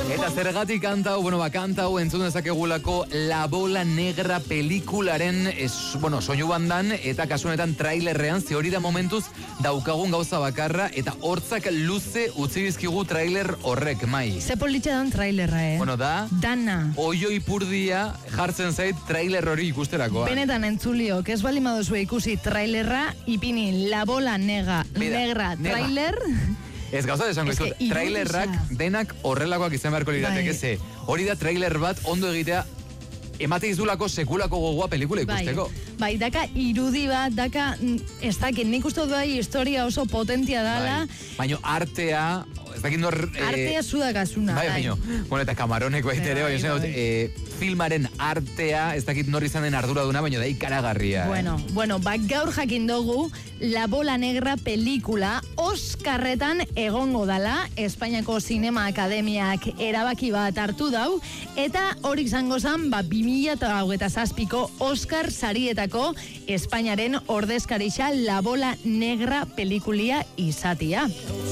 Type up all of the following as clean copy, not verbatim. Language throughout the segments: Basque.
Eta zergatik kantau, kantau entzun dezakegulako La Bola Negra pelikularen soinu bandan eta kasuanetan trailerrean, ze hori da momentuz daukagun gauza bakarra eta hortzak luze utzi bizkigu trailer horrek, Mai. Ze politxe dan trailerra, Da Dana. Oio ipurdia jartzen zait trailer hori ikusterakoa. Benetan entzuliok, ez bali madozue ikusi trailerra, ipini La Bola Negra trailer. Ez gauza desango izut, trailerrak denak horrelakoak izan beharko lirateke ze. Hori da trailer bat ondo egitea emate izulako sekulako gogoa pelikula ikusteko. Bai, daka irudi bat, daka, ez dakit, nik uste du historia oso potentia dala. Baina artea, ez dakit nor... Artea zudakazuna. Baina, eta kamaronek baitere, filmaren artea, ez dakit nor izan den arduraduna, baina da ikaragarria. Bueno, gaur jakin dugu, La Bola Negra pelikula Oskarretan egongo dala, Espainiako Zinema Akademiak erabaki bat hartu dau, eta hori izango zan, 2027ko Oskar sarietako Espainiaren ordezkaritza La Bola Negra pelikulia izatia.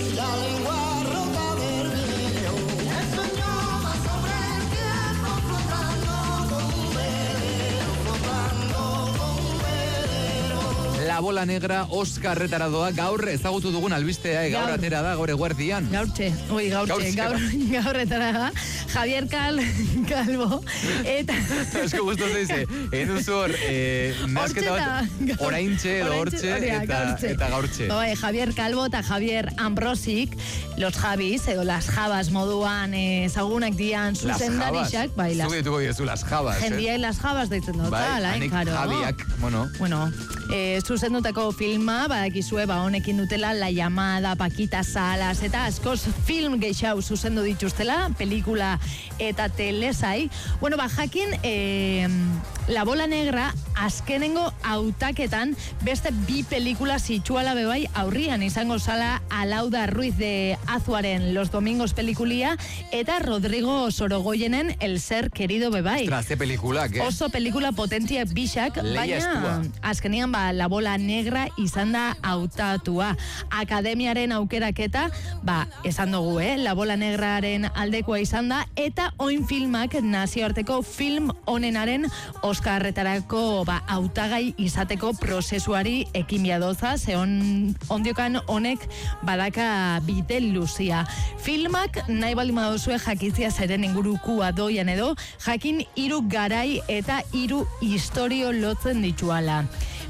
La Bola Negra Oskarretara doa, gaur ezagutu dugun albistea, gaur atera da, gaur eguerdian. Gaur etara da, Javier Calvo, eta... Esko guztu zeize, eduzu hor, nasketa bat, oraintxe, edo hortxe, eta gaurtxe. Javier Calvo eta Javier Ambrosik, los Javis, edo las Javas moduan ezagunak dian zuzendarixak. Zugu dituko diezu, las Javas. Jendiai las Javas deitzen dut, anik Javiak, Bueno, zuzendutako filma, badakizue, honekin dutela La Llamada, Paquita Salas, eta askoz film geixau zuzendu dituztela, pelikula eta telesai. Jakin, La Bola Negra azkenengo hautaketan beste 2 pelikula zitsuala bebai aurrian izango zala Alauda Ruiz de Azuaren Los Domingos pelikulia eta Rodrigo Sorogoyenen El Ser Querido bebai. Ostras, ze pelikulak, Oso pelikula potentiak bixak, baina azkenian La Bola Negra izan da hautatua. Akademiaren aukeraketa, esan dugu, La Bola Negraren aldekoa izan da, eta oin filmak nazioarteko film onenaren Oskarretarako hautagai izateko prozesuari ekin biadoza, ze ondiokan honek badaka bide luzia. Filmak nahi bali madozue jakizia zeren ingurukua doian edo, jakin 3 garai eta 3 historio lotzen dituala.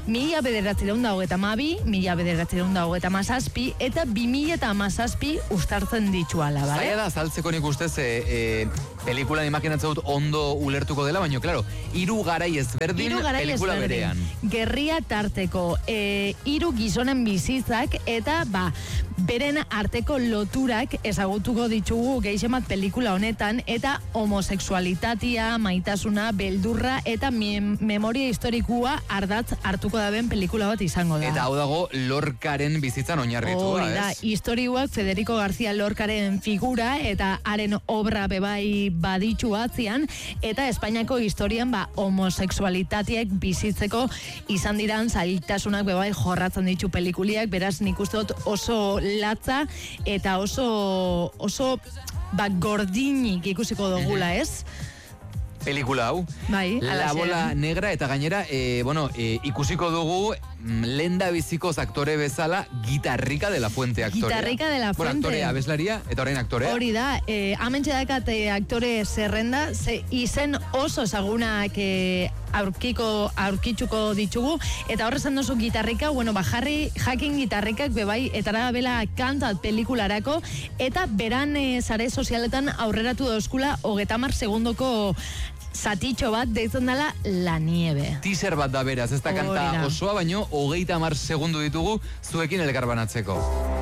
1932, 1937 eta 2017 ustartzen dituala, bale? Zaila da, saltzeko nik ustez pelikulan imaginatzen dut ondo ulertuko dela, baina, klaro, 3 garai ezberdin pelikula berean. Gerria tarteko 3 gizonen bizitzak eta, beren arteko loturak ezagutuko ditugu gehixemat pelikula honetan, eta homosexualitatea, maitasuna, beldurra eta memoria historikua ardatz hartuko daben pelikula bat izango da. Eta hau dago Lorcaren bizitzan oinarritua, ez? Historiuak Federico García Lorcaren figura eta haren obra bebai baditxu atzian, eta Espainiako historian homosexualitateak bizitzeko izan diran zailtasunak bebai jorratzen ditu pelikuliak, beraz nik uste dut oso latza eta oso gordinik ikusiko dugula, ez? Pelikula hau. La Bola Negra, eta gainera, ikusiko dugu lenda bizikoz aktore bezala Gitarrika de la Fuente aktorea. Gitarrika de la Fuente. Aktorea, abeslaria, eta orain aktorea. Hori da, amentxe dakat aktore zerrenda, izen oso ezagunak aurkitzuko ditugu, eta horrezan dozu Gitarrika, jakin Gitarrikak bebai, etara bela kantat pelikularako, eta beran sare sozialetan aurreratu dauzkula 30 segundoko zatitxo bat deitzen dela La Nieve. Teaser bat da beraz, ez da kanta osoa, baino 30 segundu ditugu zuekin elkarbanatzeko.